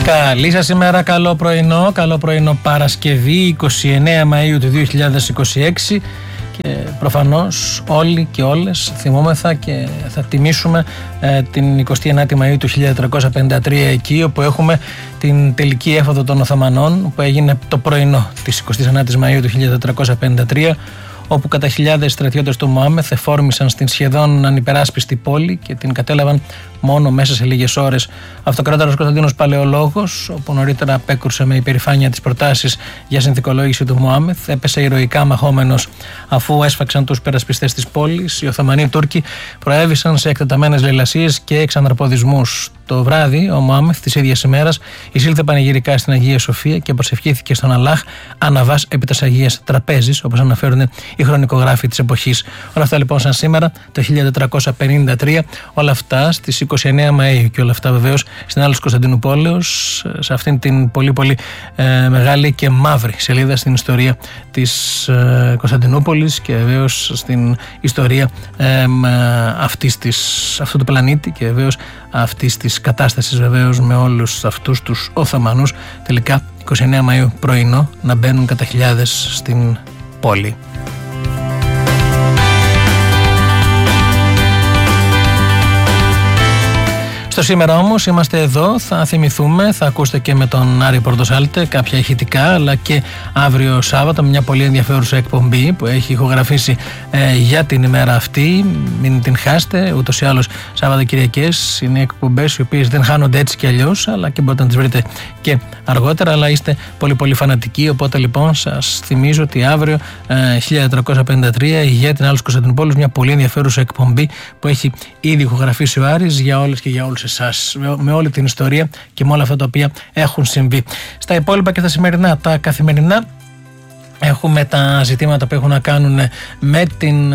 Καλή σας ημέρα, καλό πρωινό Παρασκευή 29 Μαΐου του 2026 και προφανώς όλοι και όλες θυμόμεθα και θα τιμήσουμε την 29η Μαΐου του 1453 εκεί όπου έχουμε την τελική έφοδο των Οθωμανών που έγινε το πρωινό της 29ης Μαΐου του 1453, όπου κατά χιλιάδες στρατιώτες του Μωάμεθ εφόρμησαν στην σχεδόν ανυπεράσπιστη πόλη και την κατέλαβαν μόνο μέσα σε λίγες ώρες. Αυτοκράτορας Κωνσταντίνος Παλαιολόγος, όπου νωρίτερα απέκρουσε με υπερηφάνεια τις προτάσεις για συνθηκολόγηση του Μωάμεθ, έπεσε ηρωικά μαχόμενος αφού έσφαξαν τους περασπιστές της πόλης. Οι Οθωμανοί Τούρκοι προέβησαν σε εκτεταμένες λαιλασίες και εξαναρποδισμούς. Το βράδυ, ο Μωάμεθ της ίδιας ημέρας εισήλθε πανηγυρικά στην Αγία Σοφία και προσευχήθηκε στον Αλλάχ αναβάς επί της Αγίας Τραπέζης, όπως αναφέρουν οι χρονικογράφοι της εποχής. Όλα αυτά λοιπόν σαν σήμερα, το 1453, όλα αυτά στις 29 Μαΐου και όλα αυτά βεβαίως στην Άλυσο Κωνσταντινούπολεως, σε αυτήν την πολύ μεγάλη και μαύρη σελίδα στην ιστορία της Κωνσταντινούπολης και βεβαίως στην ιστορία αυτού του πλανήτη και βεβαίως αυτής της κατάστασης βεβαίως με όλους αυτούς τους Οθωμανούς, τελικά 29 Μαΐου πρωινό να μπαίνουν κατά χιλιάδες στην πόλη. Στο σήμερα όμως είμαστε εδώ, θα θυμηθούμε, θα ακούσετε και με τον Άρη Πορτοσάλτε κάποια ηχητικά, αλλά και αύριο Σάββατο μια πολύ ενδιαφέρουσα εκπομπή που έχει ηχογραφήσει για την ημέρα αυτή. Μην την χάσετε, ούτως ή άλλως Σαββατοκυριακές είναι εκπομπές οι οποίες δεν χάνονται έτσι κι αλλιώς, αλλά και μπορείτε να τις βρείτε και αργότερα, αλλά είστε πολύ φανατικοί, οπότε λοιπόν σας θυμίζω ότι αύριο 1453 για την Άλυσο Κωνσταντινούπολης μια πολύ ενδιαφέρουσα εκπομπή που έχει ήδη ηχογραφήσει ο Άρης για όλες και για όλους εσάς, με όλη την ιστορία και με όλα αυτά τα οποία έχουν συμβεί. Στα υπόλοιπα και στα σημερινά, τα καθημερινά, έχουμε τα ζητήματα που έχουν να κάνουν με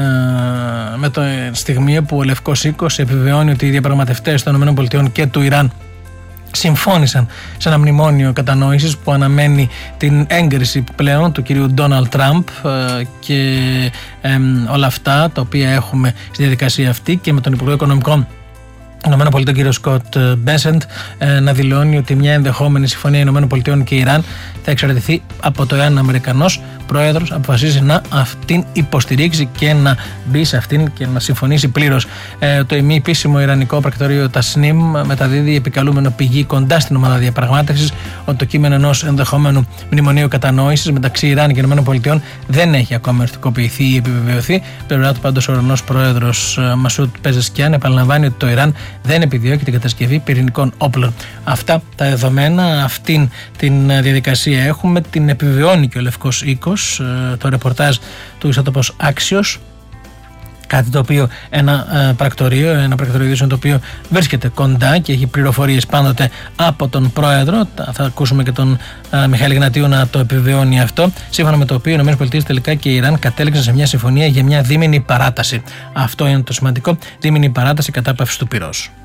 το στιγμή που ο Λευκός Οίκος επιβεβαιώνει ότι οι διαπραγματευτές των ΗΠΑ και του Ιράν συμφώνησαν σε ένα μνημόνιο κατανόησης που αναμένει την έγκριση πλέον του κυρίου Ντόναλντ Τραμπ και όλα αυτά τα οποία έχουμε στη διαδικασία αυτή, και με τον Υπουργό Οικονομικών ΗΠΑ κύριο Σκοτ Μπέσεντ να δηλώνει ότι μια ενδεχόμενη συμφωνία ΗΠΑ και Ιράν θα εξαρτηθεί από το εάν ο Αμερικανός πρόεδρος αποφασίσει να αυτήν υποστηρίξει και να μπει σε αυτήν και να συμφωνήσει πλήρως. Το ημιεπίσημο ιρανικό πρακτορείο Τασνίμ μεταδίδει επικαλούμενο πηγή κοντά στην ομάδα διαπραγμάτευσης ότι το κείμενο ενός ενδεχόμενου μνημονίου κατανόησης μεταξύ Ιράν και ΗΠΑ δεν έχει ακόμα οριστικοποιηθεί ή επιβεβαιωθεί. Πλευρά του πάντως ο Ορανός πρόεδρος Μασούτ Πεζεσκιάν επαναλαμβάνει ότι το Ιράν δεν επιδιώκει την κατασκευή πυρηνικών όπλων. Αυτά τα δεδομένα, αυτήν την διαδικασία έχουμε, την επιβεβαιώνει και ο Λευκός Οίκος, το ρεπορτάζ του ιστότοπος Axios, κάτι το οποίο ένα πρακτορείο το οποίο βρίσκεται κοντά και έχει πληροφορίες πάντοτε από τον πρόεδρο. Θα ακούσουμε και τον Μιχαήλ Γνατίου να το επιβεβαιώνει αυτό, σύμφωνα με το οποίο οι ΗΠΑ τελικά και η Ιράν κατέληξαν σε μια συμφωνία για μια δίμηνη παράταση. Αυτό είναι το σημαντικό, δίμηνη παράταση κατάπαυση του πυρός.